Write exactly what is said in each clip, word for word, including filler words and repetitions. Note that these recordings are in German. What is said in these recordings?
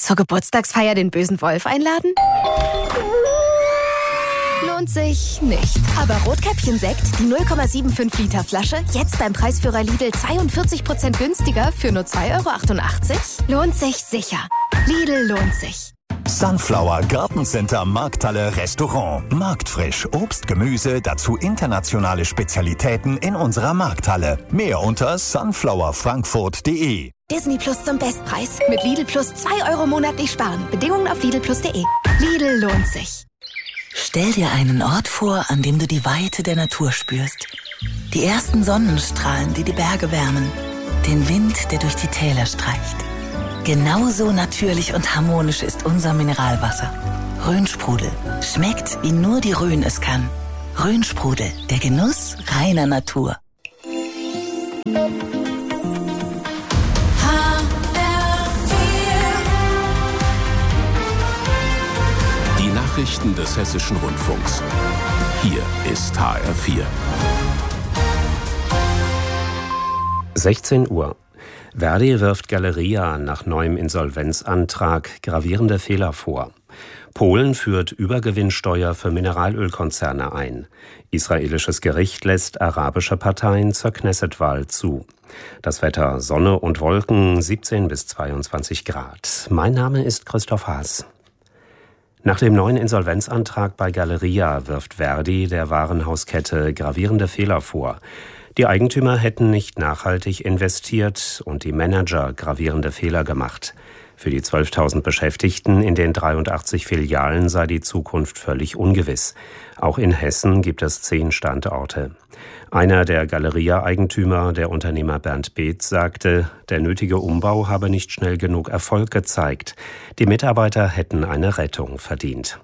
Zur Geburtstagsfeier den bösen Wolf einladen? Lohnt sich nicht. Aber Rotkäppchen-Sekt, die null Komma fünfundsiebzig Liter Flasche, jetzt beim Preisführer Lidl zweiundvierzig Prozent günstiger für nur zwei Euro achtundachtzig? Lohnt sich sicher. Lidl lohnt sich. Sunflower Gartencenter Markthalle Restaurant. Marktfrisch, Obst, Gemüse, dazu internationale Spezialitäten in unserer Markthalle. Mehr unter sunflower frankfurt punkt de. Disney Plus zum Bestpreis. Mit Lidl Plus zwei Euro monatlich sparen. Bedingungen auf lidl plus punkt de. Lidl lohnt sich. Stell dir einen Ort vor, an dem du die Weite der Natur spürst. Die ersten Sonnenstrahlen, die die Berge wärmen. Den Wind, der durch die Täler streicht. Genauso natürlich und harmonisch ist unser Mineralwasser. Rhönsprudel. Schmeckt, wie nur die Rhön es kann. Rhönsprudel. Der Genuss reiner Natur. Die Nachrichten des Hessischen Rundfunks. Hier ist H R vier. sechzehn Uhr. Verdi wirft Galeria nach neuem Insolvenzantrag gravierende Fehler vor. Polen führt Übergewinnsteuer für Mineralölkonzerne ein. Israelisches Gericht lässt arabische Parteien zur Knesset-Wahl zu. Das Wetter: Sonne und Wolken, siebzehn bis zweiundzwanzig Grad. Mein Name ist Christoph Haas. Nach dem neuen Insolvenzantrag bei Galeria wirft Verdi der Warenhauskette gravierende Fehler vor. Die Eigentümer hätten nicht nachhaltig investiert und die Manager gravierende Fehler gemacht. Für die zwölftausend Beschäftigten in den dreiundachtzig Filialen sei die Zukunft völlig ungewiss. Auch in Hessen gibt es zehn Standorte. Einer der Galeria-Eigentümer, der Unternehmer Bernd Beeth, sagte, der nötige Umbau habe nicht schnell genug Erfolg gezeigt. Die Mitarbeiter hätten eine Rettung verdient.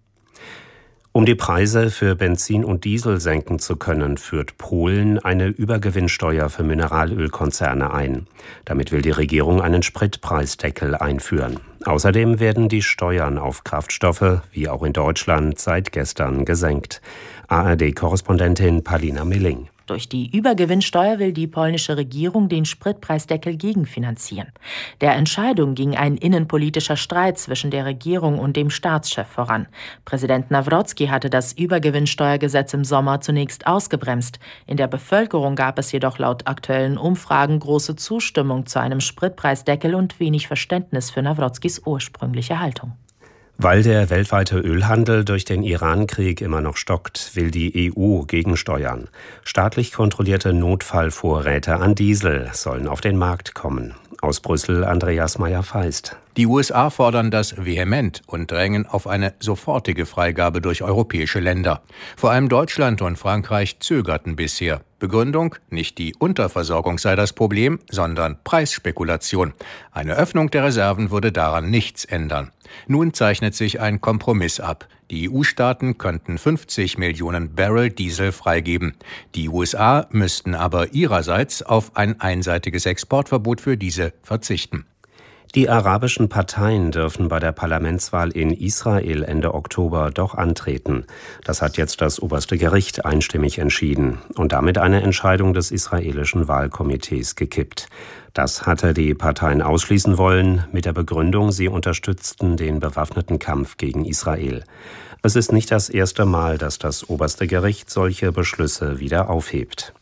Um die Preise für Benzin und Diesel senken zu können, führt Polen eine Übergewinnsteuer für Mineralölkonzerne ein. Damit will die Regierung einen Spritpreisdeckel einführen. Außerdem werden die Steuern auf Kraftstoffe, wie auch in Deutschland, seit gestern gesenkt. A R D-Korrespondentin Palina Milling. Durch die Übergewinnsteuer will die polnische Regierung den Spritpreisdeckel gegenfinanzieren. Der Entscheidung ging ein innenpolitischer Streit zwischen der Regierung und dem Staatschef voran. Präsident Nawrocki hatte das Übergewinnsteuergesetz im Sommer zunächst ausgebremst. In der Bevölkerung gab es jedoch laut aktuellen Umfragen große Zustimmung zu einem Spritpreisdeckel und wenig Verständnis für Nawrockis ursprüngliche Haltung. Weil der weltweite Ölhandel durch den Iran-Krieg immer noch stockt, will die E U gegensteuern. Staatlich kontrollierte Notfallvorräte an Diesel sollen auf den Markt kommen. Aus Brüssel Andreas Meyer-Feist. Die U S A fordern das vehement und drängen auf eine sofortige Freigabe durch europäische Länder. Vor allem Deutschland und Frankreich zögerten bisher. Begründung: Nicht die Unterversorgung sei das Problem, sondern Preisspekulation. Eine Öffnung der Reserven würde daran nichts ändern. Nun zeichnet sich ein Kompromiss ab. Die E U-Staaten könnten fünfzig Millionen Barrel Diesel freigeben. Die U S A müssten aber ihrerseits auf ein einseitiges Exportverbot für diese verzichten. Die arabischen Parteien dürfen bei der Parlamentswahl in Israel Ende Oktober doch antreten. Das hat jetzt das oberste Gericht einstimmig entschieden und damit eine Entscheidung des israelischen Wahlkomitees gekippt. Das hatte die Parteien ausschließen wollen, mit der Begründung, sie unterstützten den bewaffneten Kampf gegen Israel. Es ist nicht das erste Mal, dass das oberste Gericht solche Beschlüsse wieder aufhebt.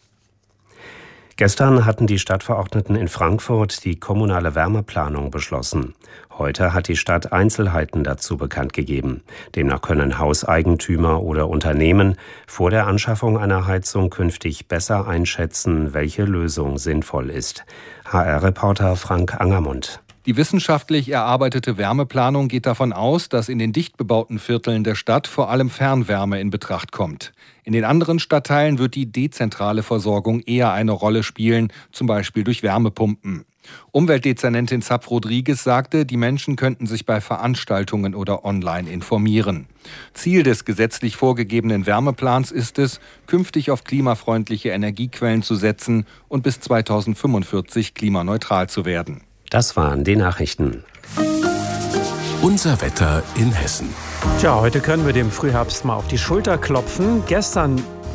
Gestern hatten die Stadtverordneten in Frankfurt die kommunale Wärmeplanung beschlossen. Heute hat die Stadt Einzelheiten dazu bekannt gegeben. Demnach können Hauseigentümer oder Unternehmen vor der Anschaffung einer Heizung künftig besser einschätzen, welche Lösung sinnvoll ist. H R-Reporter Frank Angermund. Die wissenschaftlich erarbeitete Wärmeplanung geht davon aus, dass in den dicht bebauten Vierteln der Stadt vor allem Fernwärme in Betracht kommt. In den anderen Stadtteilen wird die dezentrale Versorgung eher eine Rolle spielen, zum Beispiel durch Wärmepumpen. Umweltdezernentin Zapf-Rodriguez sagte, die Menschen könnten sich bei Veranstaltungen oder online informieren. Ziel des gesetzlich vorgegebenen Wärmeplans ist es, künftig auf klimafreundliche Energiequellen zu setzen und bis zweitausendfünfundvierzig klimaneutral zu werden. Das waren die Nachrichten. Unser Wetter in Hessen. Tja, heute können wir dem Frühherbst mal auf die Schulter klopfen. Gestern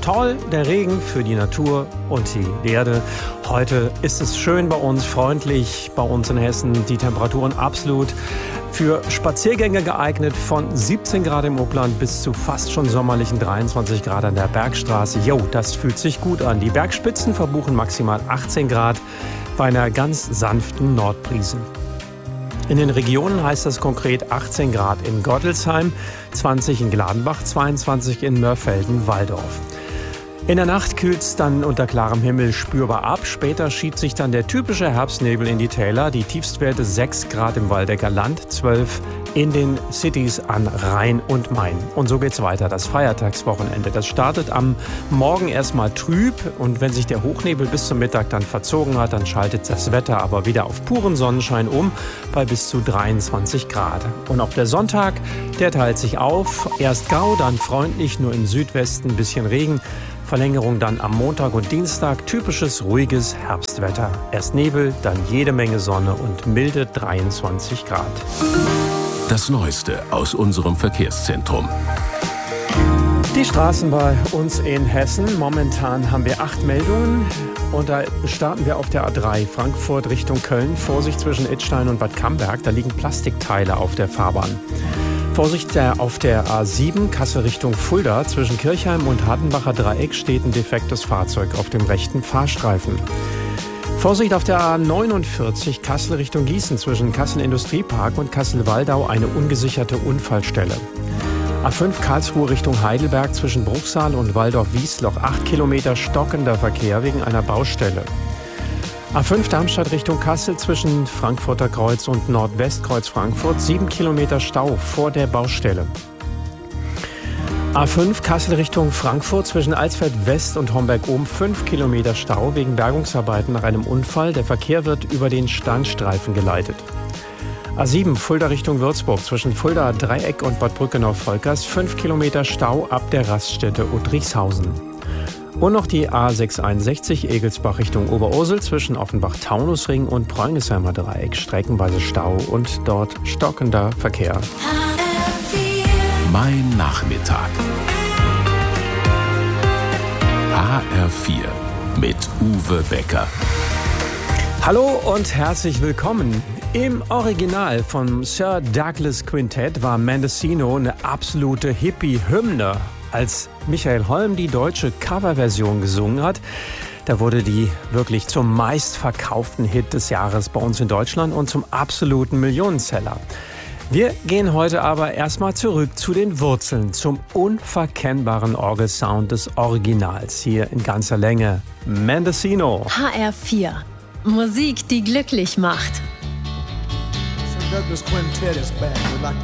Toll, der Regen für die Natur und die Erde. Heute ist es schön bei uns, freundlich bei uns in Hessen. Die Temperaturen absolut für Spaziergänge geeignet, von siebzehn Grad im Upland bis zu fast schon sommerlichen dreiundzwanzig Grad an der Bergstraße. Jo, das fühlt sich gut an. Die Bergspitzen verbuchen maximal achtzehn Grad bei einer ganz sanften Nordbrise. In den Regionen heißt das konkret achtzehn Grad in Gottelsheim, zwanzig in Gladenbach, zweiundzwanzig in Mörfelden-Walldorf. In der Nacht kühlt es dann unter klarem Himmel spürbar ab. Später schiebt sich dann der typische Herbstnebel in die Täler. Die Tiefstwerte sechs Grad im Waldecker Land, zwölf in den Cities an Rhein und Main. Und so geht's weiter, das Feiertagswochenende. Das startet am Morgen erstmal trüb. Und wenn sich der Hochnebel bis zum Mittag dann verzogen hat, dann schaltet das Wetter aber wieder auf puren Sonnenschein um bei bis zu dreiundzwanzig Grad. Und auch der Sonntag, der teilt sich auf. Erst grau, dann freundlich, nur im Südwesten ein bisschen Regen. Verlängerung dann am Montag und Dienstag, typisches ruhiges Herbstwetter. Erst Nebel, dann jede Menge Sonne und milde dreiundzwanzig Grad. Das Neueste aus unserem Verkehrszentrum. Die Straßen bei uns in Hessen. Momentan haben wir acht Meldungen. Und da starten wir auf der A drei, Frankfurt Richtung Köln. Vorsicht zwischen Idstein und Bad Camberg, da liegen Plastikteile auf der Fahrbahn. Vorsicht auf der A sieben, Kassel Richtung Fulda. Zwischen Kirchheim und Hartenbacher Dreieck steht ein defektes Fahrzeug auf dem rechten Fahrstreifen. Vorsicht auf der A neunundvierzig, Kassel Richtung Gießen. Zwischen Kassel Industriepark und Kassel-Waldau eine ungesicherte Unfallstelle. A fünf, Karlsruhe Richtung Heidelberg. Zwischen Bruchsal und Waldorf-Wiesloch acht Kilometer stockender Verkehr wegen einer Baustelle. A fünf Darmstadt Richtung Kassel zwischen Frankfurter Kreuz und Nordwestkreuz Frankfurt, sieben Kilometer Stau vor der Baustelle. A fünf Kassel Richtung Frankfurt zwischen Alsfeld West und Homberg-Ohm, fünf Kilometer Stau wegen Bergungsarbeiten nach einem Unfall. Der Verkehr wird über den Standstreifen geleitet. A sieben Fulda Richtung Würzburg zwischen Fulda Dreieck und Bad Brückenau-Volkers, fünf Kilometer Stau ab der Raststätte Uttrichshausen. Und noch die A sechshunderteinundsechzig Egelsbach Richtung Oberursel zwischen Offenbach-Taunusring und Bräunisheimer Dreieck. Streckenweise Stau und dort stockender Verkehr. Mein Nachmittag. H R vier mit Uwe Becker. Hallo und herzlich willkommen. Im Original von Sir Douglas Quintett war Mendocino eine absolute Hippie-Hymne. Als Michael Holm die deutsche Coverversion gesungen hat, da wurde die wirklich zum meistverkauften Hit des Jahres bei uns in Deutschland und zum absoluten Millionenseller. Wir gehen heute aber erstmal zurück zu den Wurzeln, zum unverkennbaren Orgelsound des Originals. Hier in ganzer Länge Mendocino. H R vier. Musik, die glücklich macht. Sir Douglas Quintett is back. We'd like